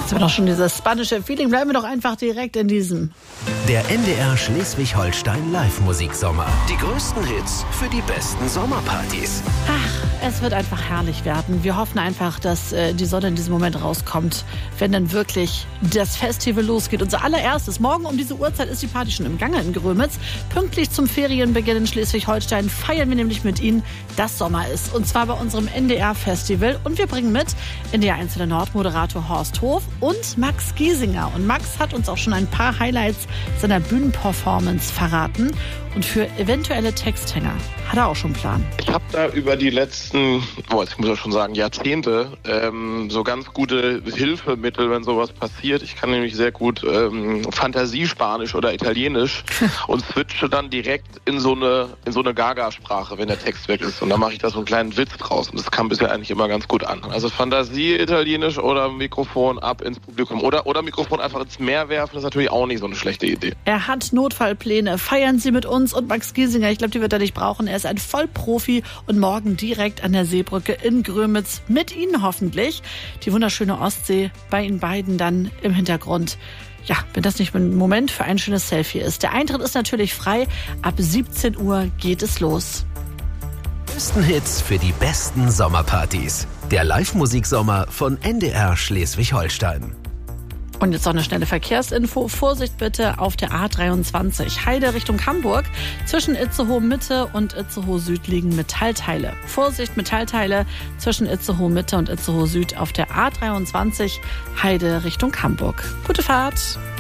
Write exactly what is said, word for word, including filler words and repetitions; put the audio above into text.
Jetzt haben wir doch schon dieses spanische Feeling. Bleiben wir doch einfach direkt in diesem. Der N D R Schleswig-Holstein Live-Musiksommer. Die größten Hits für die besten Sommerpartys. Ach, es wird einfach herrlich werden. Wir hoffen einfach, dass äh, die Sonne in diesem Moment rauskommt, wenn dann wirklich das Festival losgeht. Unser allererstes, morgen um diese Uhrzeit ist die Party schon im Gange in Grömitz. Pünktlich zum Ferienbeginn in Schleswig-Holstein feiern wir nämlich mit Ihnen, dass Sommer ist. Und zwar bei unserem N D R-Festival. Und wir bringen mit N D R eins Nord-Moderator Horst Hof und Max Giesinger. Und Max hat uns auch schon ein paar Highlights seiner Bühnenperformance verraten. Und für eventuelle Texthänger hat er auch schon einen Plan. Ich habe da über die letzten, oh, ich muss ja schon sagen, Jahrzehnte ähm, so ganz gute Hilfemittel, wenn sowas passiert. Ich kann nämlich sehr gut ähm, Fantasiespanisch oder Italienisch und switche dann direkt in so eine in so eine Gaga-Sprache, wenn der Text weg ist. Und dann mache ich da so einen kleinen Witz draus. Und das kam bisher eigentlich immer ganz gut an. Also Fantasie, Italienisch oder Mikrofon ab ins Publikum. Oder, oder Mikrofon einfach ins Meer werfen, ist natürlich auch nicht so eine schlechte Idee. Er hat Notfallpläne. Feiern Sie mit uns und Max Giesinger. Ich glaube, die wird er nicht brauchen. Er ist ein Vollprofi und morgen direkt an der Seebrücke in Grömitz mit Ihnen hoffentlich. Die wunderschöne Ostsee bei Ihnen beiden dann im Hintergrund. Ja, wenn das nicht ein Moment für ein schönes Selfie ist. Der Eintritt ist natürlich frei. Ab siebzehn Uhr geht es los. Die besten Hits für die besten Sommerpartys. Der Live-Musiksommer von N D R Schleswig-Holstein. Und jetzt noch eine schnelle Verkehrsinfo. Vorsicht bitte auf der A dreiundzwanzig. Heide Richtung Hamburg. Zwischen Itzehoe Mitte und Itzehoe Süd liegen Metallteile. Vorsicht, Metallteile zwischen Itzehoe Mitte und Itzehoe Süd auf der A dreiundzwanzig. Heide Richtung Hamburg. Gute Fahrt.